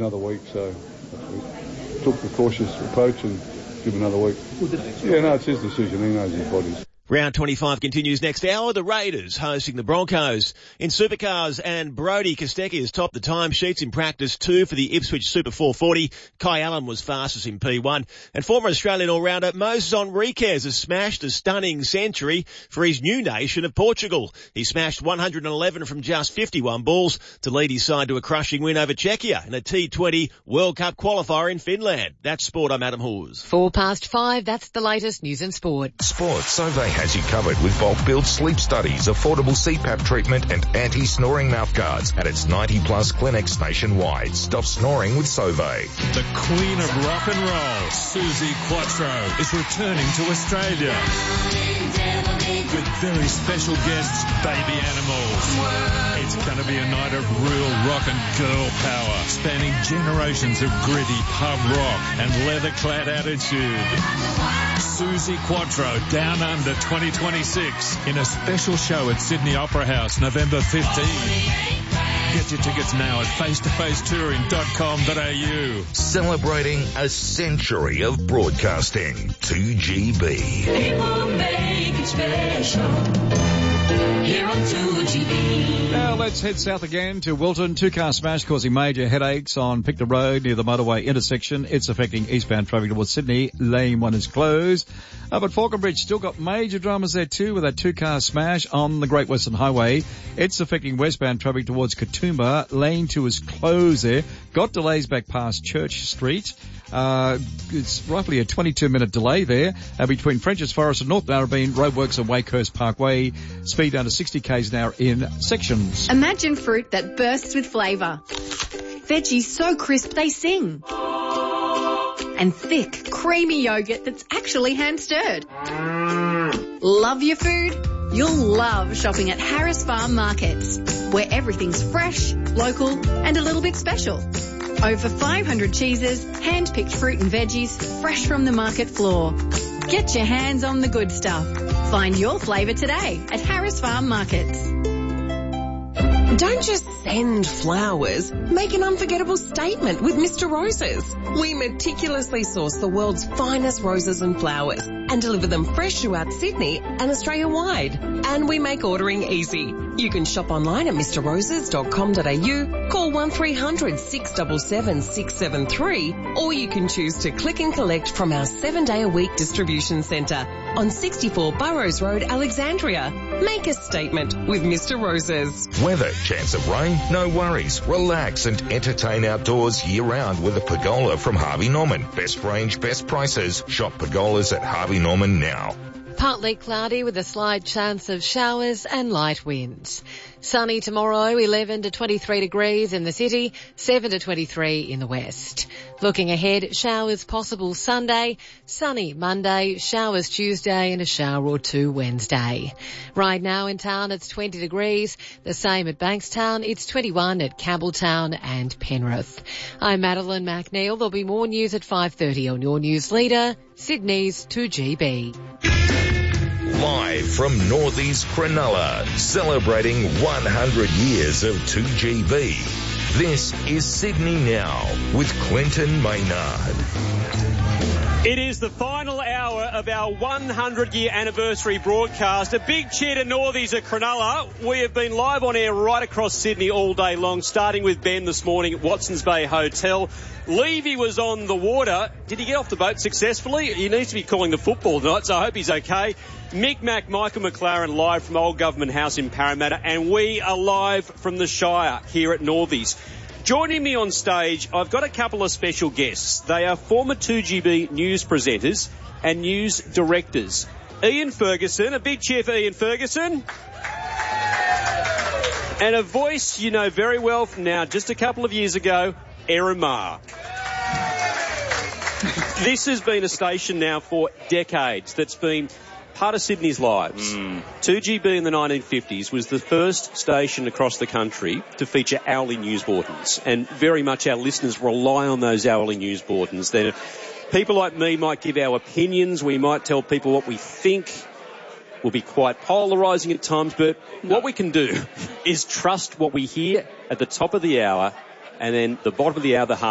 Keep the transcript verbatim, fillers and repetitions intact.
another week, so we took the cautious approach and give him another week. Yeah, no, it's his decision. He knows his bodies. Round twenty-five continues next hour. The Raiders hosting the Broncos. In Supercars, and Brody Kostecki has topped the timesheets in practice two for the Ipswich Super four forty. Kai Allen was fastest in P one. And former Australian all-rounder Moses Henriquez has smashed a stunning century for his new nation of Portugal. He smashed one hundred eleven from just fifty-one balls to lead his side to a crushing win over Czechia in a T twenty World Cup qualifier in Finland. That's sport. I'm Adam Hawes. Four past five. That's the latest news and sport. Sports. Sauvé has you covered with bulk build sleep studies, affordable C PAP treatment and anti-snoring mouthguards at its ninety plus clinics nationwide. Stop snoring with Sauvé. The queen of rock and roll, Suzi Quatro, is returning to Australia with very special guests, Baby Animals. It's going to be a night of real rock and girl power, spanning generations of gritty pub rock and leather-clad attitude. Suzi Quatro, Down Under twenty twenty-six, in a special show at Sydney Opera House, November fifteenth. Get your tickets now at face to face touring dot com dot a u. Celebrating a century of broadcasting. two G B. People make it special here on two G B. Now let's head south again to Wilton. Two-car smash causing major headaches on Picton Road near the motorway intersection. It's affecting eastbound traffic towards Sydney. Lane one is closed. Up at Falconbridge, still got major dramas there too with that two-car smash on the Great Western Highway. It's affecting westbound traffic towards Katoomba. Lane two is closed there. Got delays back past Church Street. Uh, it's roughly a twenty-two minute delay there uh, between French's Forest and North Narrabeen roadworks and Wakehurst Parkway. Speed down to sixty k's an hour in sections. Imagine fruit that bursts with flavour. Veggies so crisp they sing. And thick, creamy yogurt that's actually hand-stirred. Love your food? You'll love shopping at Harris Farm Markets, where everything's fresh, local and a little bit special. Over five hundred cheeses, hand-picked fruit and veggies, fresh from the market floor. Get your hands on the good stuff. Find your flavour today at Harris Farm Markets. Don't just send flowers. Make an unforgettable statement with Mister Roses. We meticulously source the world's finest roses and flowers and deliver them fresh throughout Sydney and Australia-wide. And we make ordering easy. You can shop online at mr roses dot com dot a u, call one three hundred six seven seven six seven three, or you can choose to click and collect from our seven-day-a-week distribution centre on sixty-four Burrows Road, Alexandria. Make a statement with Mister Roses. Weather, chance of rain, no worries. Relax and entertain outdoors year-round with a pergola from Harvey Norman. Best range, best prices. Shop pergolas at Harvey Norman now. Partly cloudy with a slight chance of showers and light winds. Sunny tomorrow, eleven to twenty-three degrees in the city, seven to twenty-three in the west. Looking ahead, showers possible Sunday, sunny Monday, showers Tuesday and a shower or two Wednesday. Right now in town it's twenty degrees, the same at Bankstown, it's twenty-one at Campbelltown and Penrith. I'm Madeline McNeil. There'll be more news at five thirty on your news leader, Sydney's two G B. Live from Northeast Cronulla, celebrating one hundred years of two G B. This is Sydney Now with Clinton Maynard. It is the final hour of our one hundred year anniversary broadcast. A big cheer to Northies at Cronulla. We have been live on air right across Sydney all day long, starting with Ben this morning at Watson's Bay Hotel. Levy was on the water. Did he get off the boat successfully? He needs to be calling the football tonight, so I hope he's okay. Mick Mac, Michael McLaren live from Old Government House in Parramatta, and we are live from the Shire here at Northies. Joining me on stage, I've got a couple of special guests. They are former two G B news presenters and news directors. Ian Ferguson, a big cheer for Ian Ferguson. And a voice you know very well from now, just a couple of years ago, Erin Maher. This has been a station now for decades that's been part of Sydney's lives. Mm. two G B in the nineteen fifties was the first station across the country to feature hourly news bulletins, and very much our listeners rely on those hourly news bulletins. Then people like me might give our opinions, we might tell people what we think, will be quite polarising at times, but no. What we can do is trust what we hear at the top of the hour, and then the bottom of the hour, the half